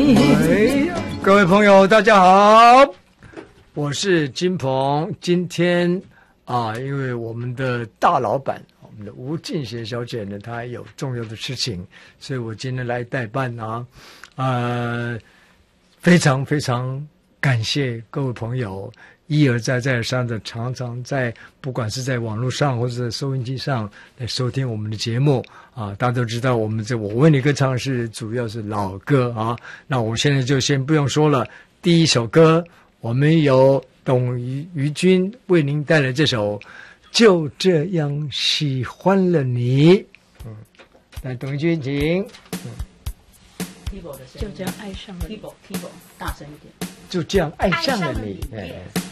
喂，各位朋友，大家好，我是金鹏。今天因为我们的大老板，我们的吴静贤小姐呢，她有重要的事情，所以我今天来代班非常非常感谢各位朋友一而再再而三的常常在不管是在网络上或者在收音机上来收听我们的节目大家都知道我们我为你歌唱是主要是老歌那我现在就先不用说了，第一首歌我们由董于君为您带来这首就这样喜欢了你。来，董于君请。 就这样爱上了你， keyboard 大声一点， 就这样爱上了你。